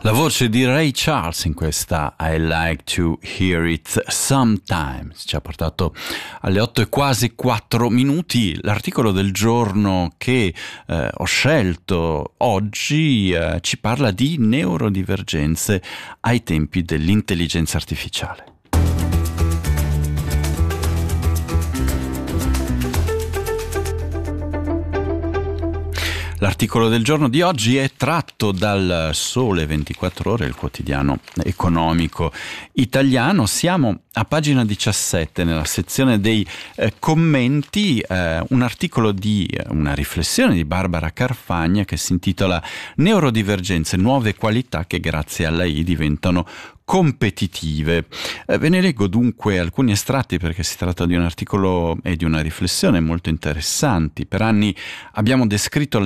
La voce di Ray Charles in questa I Like to Hear It Sometimes ci ha portato alle 8 e quasi 4 minuti. L'articolo del giorno che ho scelto oggi ci parla di neurodivergenze ai tempi dell'intelligenza artificiale. L'articolo del giorno di oggi è tratto dal Sole 24 Ore, il quotidiano economico italiano. Siamo a pagina 17, nella sezione dei commenti, un articolo di una riflessione di Barbara Carfagna che si intitola Neurodivergenze, nuove qualità che grazie all'AI diventano competitive. Ve ne leggo dunque alcuni estratti perché si tratta di un articolo e di una riflessione molto interessanti. Per anni abbiamo descritto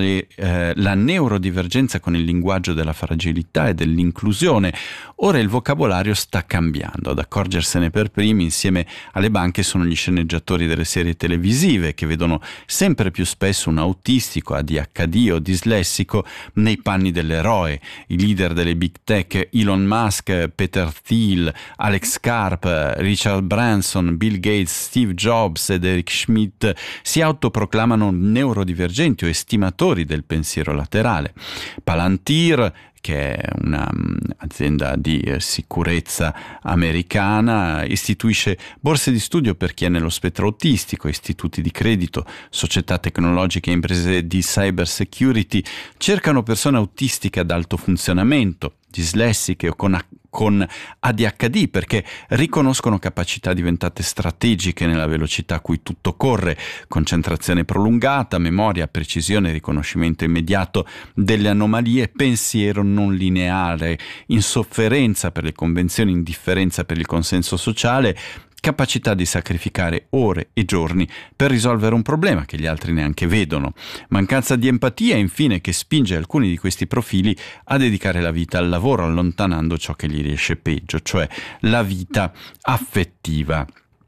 la neurodivergenza con il linguaggio della fragilità e dell'inclusione. Ora il vocabolario sta cambiando. Ad accorgersene per primi insieme alle banche sono gli sceneggiatori delle serie televisive che vedono sempre più spesso un autistico, ADHD o dislessico nei panni dell'eroe. I leader delle big tech, Elon Musk, Peter Thiel, Alex Karp, Richard Branson, Bill Gates, Steve Jobs ed Eric Schmidt si autoproclamano neurodivergenti o estimatori del pensiero laterale. Palantir, che è un'azienda di sicurezza americana, istituisce borse di studio per chi è nello spettro autistico, istituti di credito, società tecnologiche e imprese di cyber security cercano persone autistiche ad alto funzionamento, dislessiche o con ADHD perché riconoscono capacità diventate strategiche nella velocità a cui tutto corre, concentrazione prolungata, memoria, precisione, riconoscimento immediato delle anomalie, pensiero non lineare, insofferenza per le convenzioni, indifferenza per il consenso sociale, capacità di sacrificare ore e giorni per risolvere un problema che gli altri neanche vedono, mancanza di empatia infine che spinge alcuni di questi profili a dedicare la vita al lavoro allontanando ciò che gli riesce peggio, cioè la vita affettiva.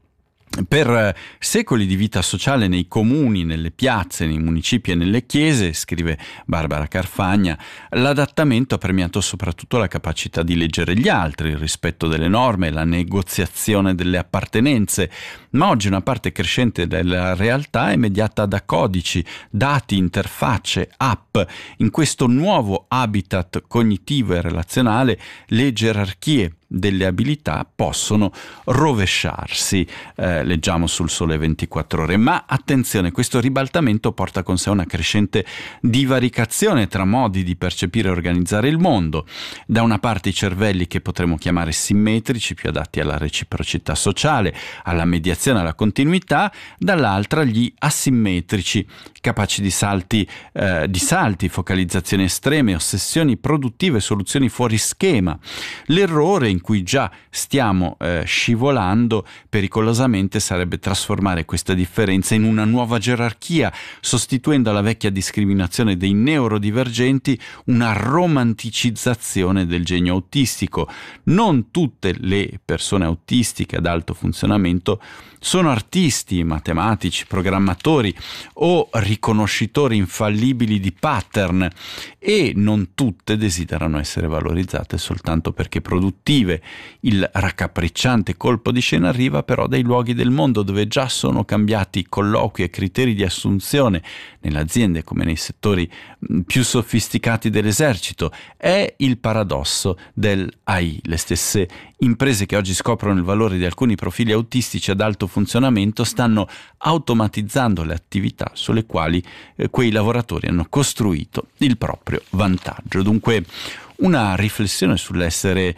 Per secoli di vita sociale nei comuni, nelle piazze, nei municipi e nelle chiese, scrive Barbara Carfagna, l'adattamento ha premiato soprattutto la capacità di leggere gli altri, il rispetto delle norme, la negoziazione delle appartenenze, ma oggi una parte crescente della realtà è mediata da codici, dati, interfacce, app. In questo nuovo habitat cognitivo e relazionale le gerarchie delle abilità possono rovesciarsi, leggiamo sul Sole 24 Ore. Ma attenzione, questo ribaltamento porta con sé una crescente divaricazione tra modi di percepire e organizzare il mondo. Da una parte i cervelli che potremmo chiamare simmetrici, più adatti alla reciprocità sociale, alla mediazione, alla continuità, dall'altra gli asimmetrici, capaci di salti, focalizzazioni estreme, ossessioni produttive, soluzioni fuori schema. L'errore in cui già stiamo scivolando pericolosamente sarebbe trasformare questa differenza in una nuova gerarchia, sostituendo alla vecchia discriminazione dei neurodivergenti una romanticizzazione del genio autistico. Non tutte le persone autistiche ad alto funzionamento sono artisti, matematici, programmatori o riconoscitori infallibili di pattern e non tutte desiderano essere valorizzate soltanto perché produttive. Il raccapricciante colpo di scena arriva però dai luoghi del mondo dove già sono cambiati colloqui e criteri di assunzione nelle aziende come nei settori più sofisticati dell'esercito. È il paradosso dell'AI. Le stesse imprese che oggi scoprono il valore di alcuni profili autistici ad alto funzionamento stanno automatizzando le attività sulle quali quei lavoratori hanno costruito il proprio vantaggio. Dunque una riflessione sull'essere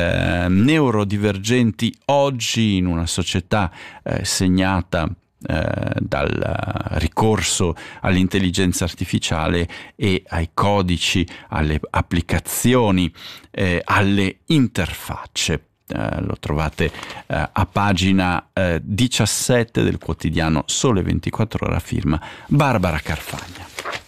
neurodivergenti oggi in una società segnata dal ricorso all'intelligenza artificiale e ai codici, alle applicazioni, alle interfacce. Lo trovate a pagina 17 del quotidiano Sole 24 Ore, firma Barbara Carfagna.